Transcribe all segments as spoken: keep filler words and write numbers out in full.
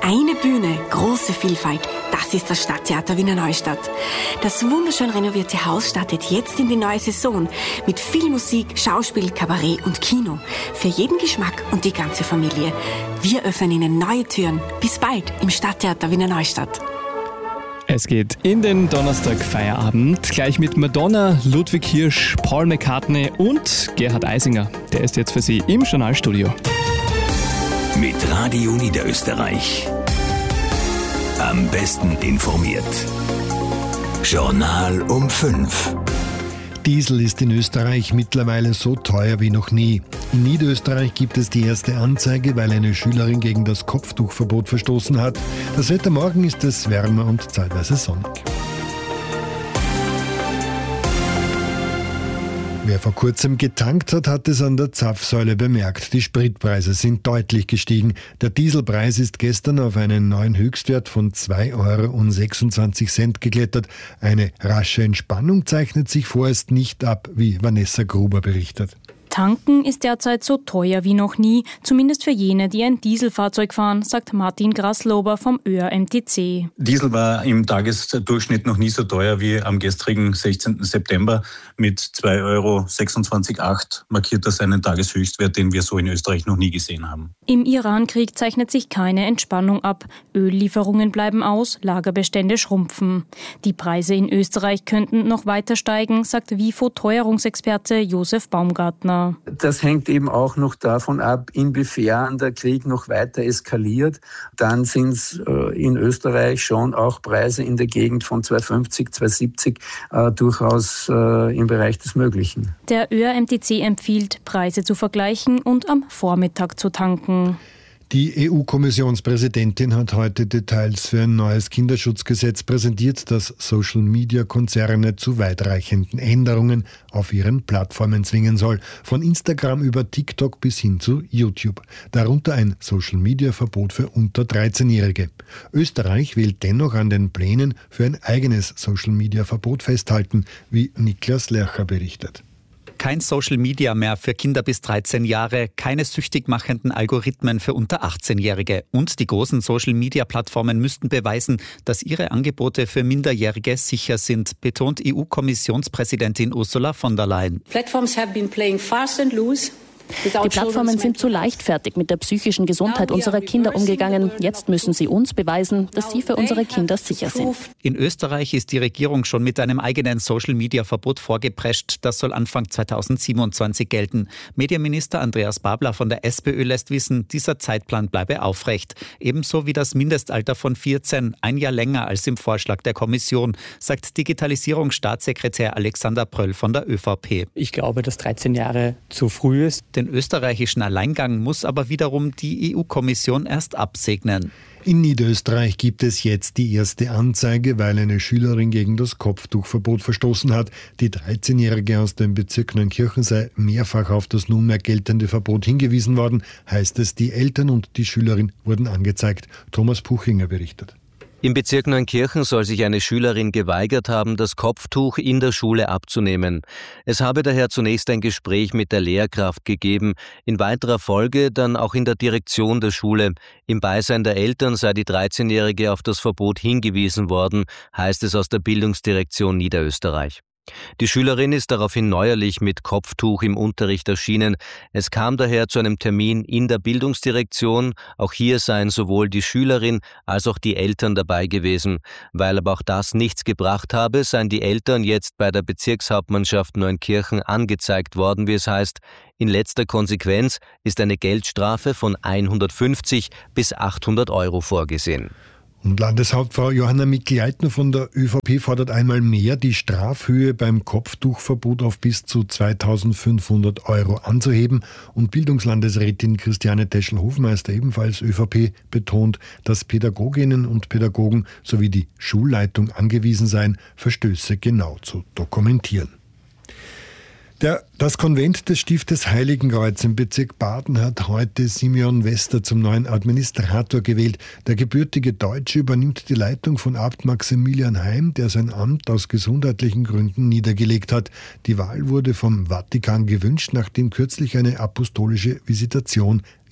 Eine Bühne, große Vielfalt. Das ist das Stadttheater Wiener Neustadt. Das wunderschön renovierte Haus startet jetzt in die neue Saison mit viel Musik, Schauspiel, Kabarett und Kino. Für jeden Geschmack und die ganze Familie. Wir öffnen Ihnen neue Türen. Bis bald im Stadttheater Wiener Neustadt. Es geht in den Donnerstag-Feierabend gleich mit Madonna, Ludwig Hirsch, Paul McCartney und Gerhard Eisinger. Der ist jetzt für Sie im Journalstudio. Mit Radio Niederösterreich. Am besten informiert. Journal um fünf. Diesel ist in Österreich mittlerweile so teuer wie noch nie. In Niederösterreich gibt es die erste Anzeige, weil eine Schülerin gegen das Kopftuchverbot verstoßen hat. Das Wetter morgen ist es wärmer und zeitweise sonnig. Wer vor kurzem getankt hat, hat es an der Zapfsäule bemerkt. Die Spritpreise sind deutlich gestiegen. Der Dieselpreis ist gestern auf einen neuen Höchstwert von zwei Euro sechsundzwanzig geklettert. Eine rasche Entspannung zeichnet sich vorerst nicht ab, wie Vanessa Gruber berichtet. Tanken ist derzeit so teuer wie noch nie, zumindest für jene, die ein Dieselfahrzeug fahren, sagt Martin Graslober vom Ö R M T C. Diesel war im Tagesdurchschnitt noch nie so teuer wie am gestrigen sechzehnten September. Mit zwei Euro sechsundzwanzig Komma acht markiert das einen Tageshöchstwert, den wir so in Österreich noch nie gesehen haben. Im Irankrieg zeichnet sich keine Entspannung ab. Öllieferungen bleiben aus, Lagerbestände schrumpfen. Die Preise in Österreich könnten noch weiter steigen, sagt W I F O-Teuerungsexperte Josef Baumgartner. Das hängt eben auch noch davon ab, inwiefern der Krieg noch weiter eskaliert. Dann sind es äh, in Österreich schon auch Preise in der Gegend von zwei fünfzig, zwei siebzig äh, durchaus äh, im Bereich des Möglichen. Der Ö R M T C empfiehlt, Preise zu vergleichen und am Vormittag zu tanken. Die E U-Kommissionspräsidentin hat heute Details für ein neues Kinderschutzgesetz präsentiert, das Social-Media-Konzerne zu weitreichenden Änderungen auf ihren Plattformen zwingen soll. Von Instagram über TikTok bis hin zu YouTube. Darunter ein Social-Media-Verbot für unter dreizehnjährige. Österreich will dennoch an den Plänen für ein eigenes Social-Media-Verbot festhalten, wie Niklas Lercher berichtet. Kein Social Media mehr für Kinder bis dreizehn Jahre, keine süchtig machenden Algorithmen für unter achtzehnjährige. Und die großen Social Media Plattformen müssten beweisen, dass ihre Angebote für Minderjährige sicher sind, betont E U-Kommissionspräsidentin Ursula von der Leyen. Platforms have been playing fast and loose. Die Plattformen sind zu leichtfertig mit der psychischen Gesundheit unserer Kinder umgegangen. Jetzt müssen sie uns beweisen, dass sie für unsere Kinder sicher sind. In Österreich ist die Regierung schon mit einem eigenen Social-Media-Verbot vorgeprescht. Das soll Anfang zweitausendsiebenundzwanzig gelten. Medienminister Andreas Babler von der SPÖ lässt wissen, dieser Zeitplan bleibe aufrecht. Ebenso wie das Mindestalter von vierzehn, ein Jahr länger als im Vorschlag der Kommission, sagt Digitalisierungsstaatssekretär Alexander Pröll von der Ö V P. Ich glaube, dass dreizehn Jahre zu früh ist. Den österreichischen Alleingang muss aber wiederum die E U-Kommission erst absegnen. In Niederösterreich gibt es jetzt die erste Anzeige, weil eine Schülerin gegen das Kopftuchverbot verstoßen hat. Die dreizehnjährige aus dem Bezirk Neunkirchen sei mehrfach auf das nunmehr geltende Verbot hingewiesen worden, heißt es. Die Eltern und die Schülerin wurden angezeigt. Thomas Puchinger berichtet. Im Bezirk Neunkirchen soll sich eine Schülerin geweigert haben, das Kopftuch in der Schule abzunehmen. Es habe daher zunächst ein Gespräch mit der Lehrkraft gegeben, in weiterer Folge dann auch in der Direktion der Schule. Im Beisein der Eltern sei die dreizehnjährige auf das Verbot hingewiesen worden, heißt es aus der Bildungsdirektion Niederösterreich. Die Schülerin ist daraufhin neuerlich mit Kopftuch im Unterricht erschienen. Es kam daher zu einem Termin in der Bildungsdirektion. Auch hier seien sowohl die Schülerin als auch die Eltern dabei gewesen. Weil aber auch das nichts gebracht habe, seien die Eltern jetzt bei der Bezirkshauptmannschaft Neunkirchen angezeigt worden, wie es heißt. In letzter Konsequenz ist eine Geldstrafe von hundertfünfzig bis achthundert Euro vorgesehen. Und Landeshauptfrau Johanna Mikl-Leitner von der Ö V P fordert einmal mehr, die Strafhöhe beim Kopftuchverbot auf bis zu zweitausendfünfhundert Euro anzuheben. Und Bildungslandesrätin Christiane Teschel-Hofmeister, ebenfalls Ö V P, betont, dass Pädagoginnen und Pädagogen sowie die Schulleitung angewiesen seien, Verstöße genau zu dokumentieren. Der, das Konvent des Stiftes Heiligenkreuz im Bezirk Baden hat heute Simeon Wester zum neuen Administrator gewählt. Der gebürtige Deutsche übernimmt die Leitung von Abt Maximilian Heim, der sein Amt aus gesundheitlichen Gründen niedergelegt hat. Die Wahl wurde vom Vatikan gewünscht, nachdem kürzlich eine apostolische Visitation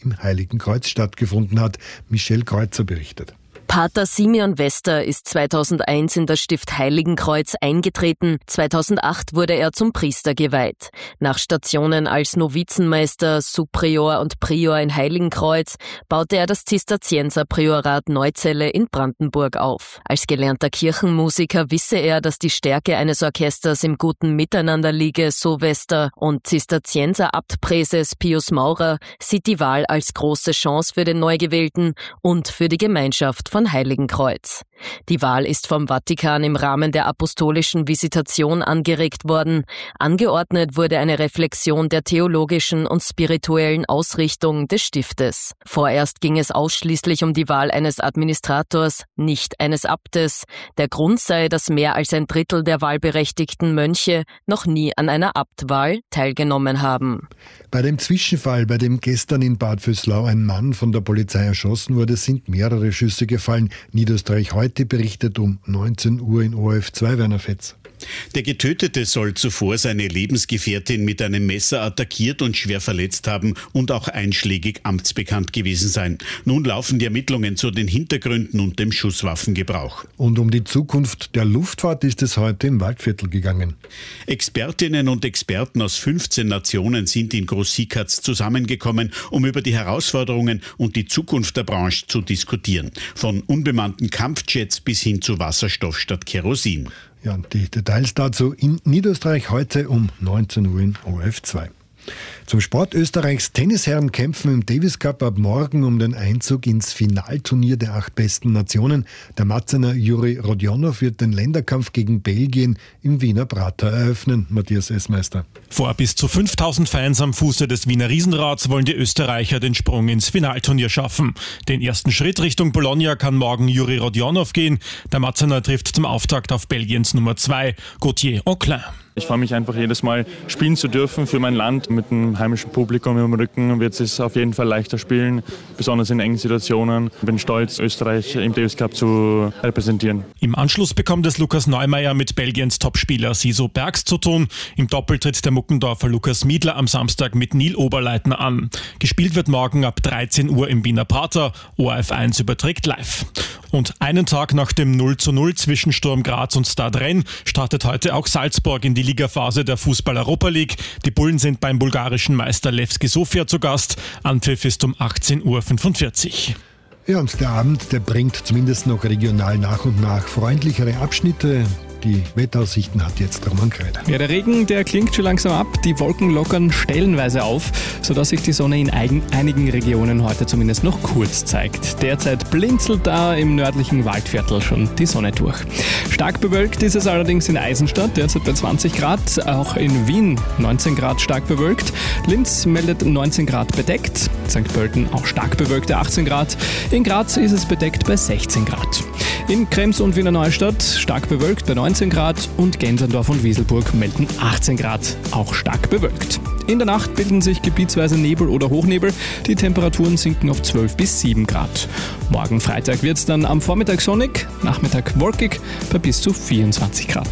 im Heiligenkreuz stattgefunden hat. Michelle Kreuzer berichtet. Pater Simeon Wester ist zweitausendeins in das Stift Heiligenkreuz eingetreten. zweitausendacht wurde er zum Priester geweiht. Nach Stationen als Novizenmeister, Subprior und Prior in Heiligenkreuz baute er das Zisterzienserpriorat Neuzelle in Brandenburg auf. Als gelernter Kirchenmusiker wisse er, dass die Stärke eines Orchesters im guten Miteinander liege, so Wester. Und Zisterzienser-Abtpräses Pius Maurer sieht die Wahl als große Chance für den Neugewählten und für die Gemeinschaft von Heiligenkreuz. Die Wahl ist vom Vatikan im Rahmen der apostolischen Visitation angeregt worden. Angeordnet wurde eine Reflexion der theologischen und spirituellen Ausrichtung des Stiftes. Vorerst ging es ausschließlich um die Wahl eines Administrators, nicht eines Abtes. Der Grund sei, dass mehr als ein Drittel der wahlberechtigten Mönche noch nie an einer Abtwahl teilgenommen haben. Bei dem Zwischenfall, bei dem gestern in Bad Vöslau ein Mann von der Polizei erschossen wurde, sind mehrere Schüsse gefallen. Niederösterreich heute berichtet um neunzehn Uhr in O R F zwei, Werner Fetz. Der Getötete soll zuvor seine Lebensgefährtin mit einem Messer attackiert und schwer verletzt haben und auch einschlägig amtsbekannt gewesen sein. Nun laufen die Ermittlungen zu den Hintergründen und dem Schusswaffengebrauch. Und um die Zukunft der Luftfahrt ist es heute im Waldviertel gegangen. Expertinnen und Experten aus fünfzehn Nationen sind in Groß-Siekatz zusammengekommen, um über die Herausforderungen und die Zukunft der Branche zu diskutieren. Von unbemannten Kampfjets bis hin zu Wasserstoff statt Kerosin. Ja, und die Details dazu in Niederösterreich heute um neunzehn Uhr in O R F zwei. Zum Sport: Österreichs Tennisherren kämpfen im Davis Cup ab morgen um den Einzug ins Finalturnier der acht besten Nationen. Der Matzener Juri Rodionov wird den Länderkampf gegen Belgien im Wiener Prater eröffnen. Matthias Essmeister. Vor bis zu fünftausend Fans am Fuße des Wiener Riesenrads wollen die Österreicher den Sprung ins Finalturnier schaffen. Den ersten Schritt Richtung Bologna kann morgen Juri Rodionov gehen. Der Matzener trifft zum Auftakt auf Belgiens Nummer zwei, Gauthier Auclin. Ich freue mich einfach jedes Mal spielen zu dürfen für mein Land. Mit dem heimischen Publikum im Rücken wird es auf jeden Fall leichter spielen, besonders in engen Situationen. Ich bin stolz, Österreich im Davis Cup zu repräsentieren. Im Anschluss bekommt es Lukas Neumeier mit Belgiens Topspieler Siso Bergs zu tun. Im Doppel tritt der Muckendorfer Lukas Miedler am Samstag mit Neil Oberleitner an. Gespielt wird morgen ab dreizehn Uhr im Wiener Prater. O R F eins überträgt live. Und einen Tag nach dem null zu null zwischen Sturm Graz und Stade Rennes startet heute auch Salzburg in die Ligaphase der Fußball-Europa League. Die Bullen sind beim bulgarischen Meister Levski Sofia zu Gast. Anpfiff ist um achtzehn Uhr fünfundvierzig. Ja, und der Abend, der bringt zumindest noch regional nach und nach freundlichere Abschnitte. Die Wetteraussichten hat jetzt Roman Kreider. Ja, der Regen, der klingt schon langsam ab. Die Wolken lockern stellenweise auf, sodass sich die Sonne in eigen, einigen Regionen heute zumindest noch kurz zeigt. Derzeit blinzelt da im nördlichen Waldviertel schon die Sonne durch. Stark bewölkt ist es allerdings in Eisenstadt, derzeit bei zwanzig Grad. Auch in Wien neunzehn Grad stark bewölkt. Linz meldet neunzehn Grad bedeckt. Sankt Pölten auch stark bewölkte achtzehn Grad. In Graz ist es bedeckt bei sechzehn Grad. In Krems und Wiener Neustadt stark bewölkt bei neunzehn Grad und Gensendorf und Wieselburg melden achtzehn Grad, auch stark bewölkt. In der Nacht bilden sich gebietsweise Nebel oder Hochnebel. Die Temperaturen sinken auf zwölf bis sieben Grad. Morgen Freitag wird es dann am Vormittag sonnig, Nachmittag wolkig bei bis zu vierundzwanzig Grad.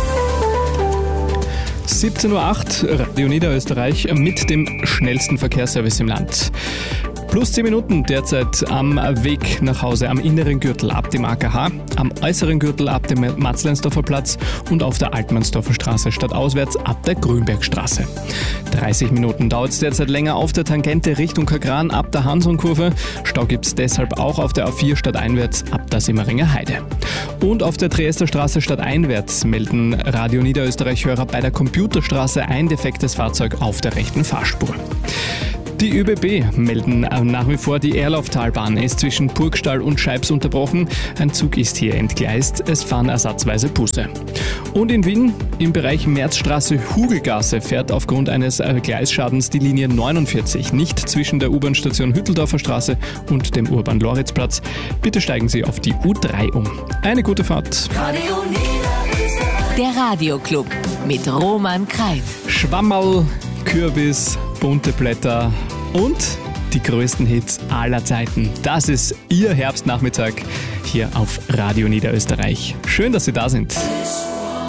siebzehn Uhr acht, Radio Niederösterreich mit dem schnellsten Verkehrsservice im Land. Plus zehn Minuten derzeit am Weg nach Hause am inneren Gürtel ab dem A K H, am äußeren Gürtel ab dem Matzleinsdorfer Platz und auf der Altmannsdorfer Straße stadtauswärts ab der Grünbergstraße. dreißig Minuten dauert es derzeit länger auf der Tangente Richtung Kagran ab der Hansonkurve. Stau gibt es deshalb auch auf der A vier stadteinwärts ab der Simmeringer Heide. Und auf der Triester Straße stadteinwärts melden Radio Niederösterreich-Hörer bei der Computerstraße ein defektes Fahrzeug auf der rechten Fahrspur. Die ÖBB melden nach wie vor, die Erlauftalbahn ist zwischen Burgstall und Scheibs unterbrochen. Ein Zug ist hier entgleist, es fahren ersatzweise Busse. Und in Wien, im Bereich Märzstraße-Hugelgasse, fährt aufgrund eines Gleisschadens die Linie neunundvierzig nicht zwischen der U-Bahn-Station Hütteldorfer Straße und dem Urban-Loritzplatz. Bitte steigen Sie auf die U drei um. Eine gute Fahrt. Der Radioclub mit Roman Kreid. Schwammerl, Kürbis, bunte Blätter und die größten Hits aller Zeiten. Das ist Ihr Herbstnachmittag hier auf Radio Niederösterreich. Schön, dass Sie da sind.